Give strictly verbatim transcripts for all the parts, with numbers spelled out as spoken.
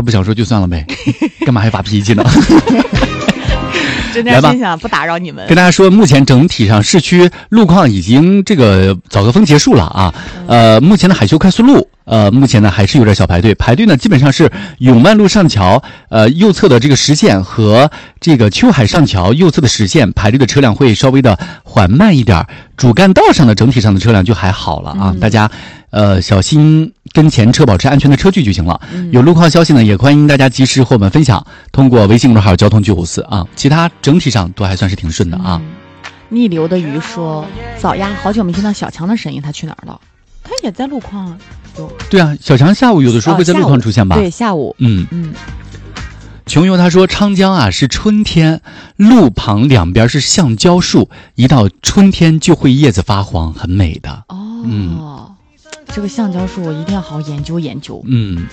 他不想说就算了呗，干嘛还发脾气呢？ 真的心想不打扰你们。 跟大家说，目前整体上市区路况已经这个早高峰结束了啊。呃，目前的海修快速路，呃，目前呢还是有点小排队，排队呢基本上是永万路上桥，呃，右侧的这个实线和这个秋海上桥右侧的实线排队的车辆会稍微的缓慢一点，主干道上的整体上的车辆就还好了啊，嗯、大家。呃，小心跟前车，保持安全的车距就行了。嗯、有路况消息呢，也欢迎大家及时和我们分享，通过微信公众号“交通九五四”啊。其他整体上都还算是挺顺的啊。 嗯、逆流的鱼说：“早呀，好久没听到小强的声音，他去哪儿了？他也在路况啊。” 对啊，小强下午有的时候会在路况出现吧？ 哦、对，下午。 嗯嗯。穷游他说：“昌江啊是春天，路旁两边是橡胶树，一到春天就会叶子发黄，很美的。” 哦。嗯。这个橡胶树我一定要好好研究研究。 嗯，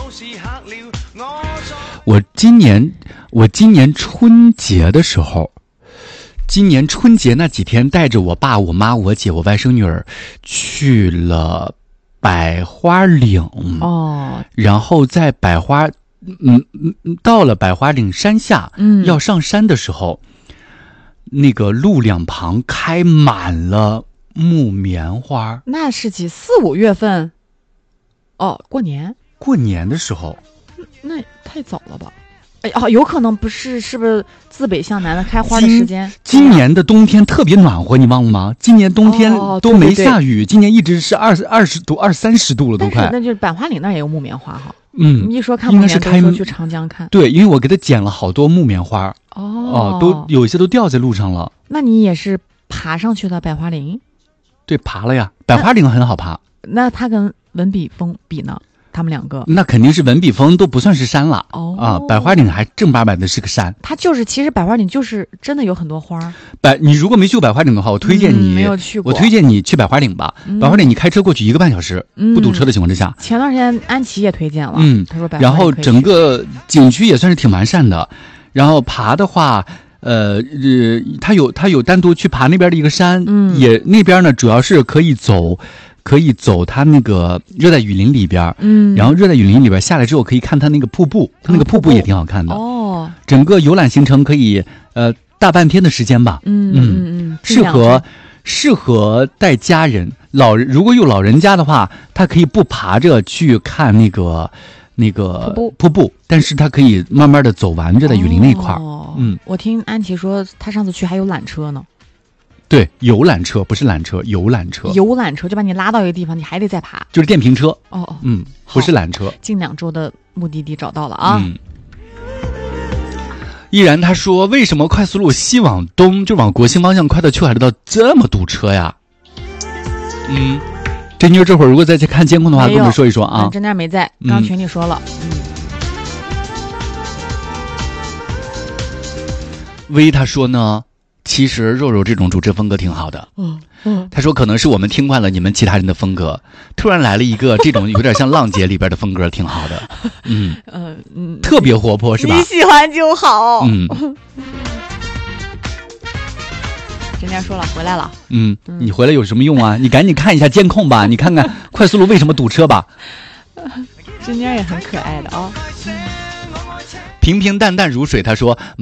我今年我今年春节的时候，今年春节那几天带着我爸、我妈、我姐、我外甥女儿去了百花岭。 哦， 然后在百花，嗯嗯，到了百花岭山下，嗯，要上山的时候，那个路两旁开满了木棉花。 那是几四五月份？哦，过年。 过年的时候。 那太早了吧？哎哦，有可能不是，是不是自北向南的开花的时间？ 今, 今年的冬天特别暖和，你忘了吗？今年冬天都没下雨，哦、对对对今年一直是二二十度、二三十度了，都快。 那就是百花岭那儿也有木棉花哈。 嗯， 你一说看木棉，应该是开去长江看。 对，因为我给他剪了好多木棉花。 哦哦，都有一些都掉在路上了。 那你也是爬上去的百花岭？ 对，爬了呀。百花岭很好爬。 那, 那它跟文笔峰比呢？他们两个那肯定是文笔峰都不算是山了。 哦啊，百花岭还正八百的是个山。 它就是其实百花岭就是真的有很多花。 百你如果没去过百花岭的话，我推荐你、 嗯、没有去过， 我推荐你去百花岭吧。嗯、百花岭你开车过去一个半小时，嗯、不堵车的情况之下。 前段时间安琪也推荐了， 嗯， 他说百花岭然后整个景区也算是挺完善的。然后爬的话，呃，呃它有它有单独去爬那边的一个山，嗯，也那边呢主要是可以走。可以走它那个热带雨林里边，嗯，然后热带雨林里边下来之后可以看它那个瀑布，它那个瀑布也挺好看的。 哦， 整个游览行程可以呃大半天的时间吧。 嗯嗯嗯， 适合适合带家人，老人如果有老人家的话，他可以不爬着去看那个那个瀑布， 瀑布，但是他可以慢慢的走完热带雨林那块儿。 哦，嗯，我听安琪说，他上次去还有缆车呢。 对，游览车不是缆车，游览车。 游览车就把你拉到一个地方，你还得再爬。 就是电瓶车。 哦哦， 嗯，不是缆车。 近两周的目的地找到了啊。 嗯。依然他说，为什么快速路西往东就往国兴方向快到秋海路道这么堵车呀？嗯，珍妮这会儿如果再去看监控的话，跟我们说一说啊。 珍妮没在，刚群里说了。嗯。 微他说呢。其实肉肉这种主持风格挺好的， 嗯嗯， 他说可能是我们听惯了你们其他人的风格，突然来了一个这种有点像浪姐里边的风格，挺好的，嗯嗯嗯， 特别活泼是吧？ 你喜欢就好， 嗯。 人家说了回来了， 嗯，你回来有什么用啊？你赶紧看一下监控吧，你看看快速路为什么堵车吧。 人家也很可爱的啊、哦， 平平淡淡如水，他说。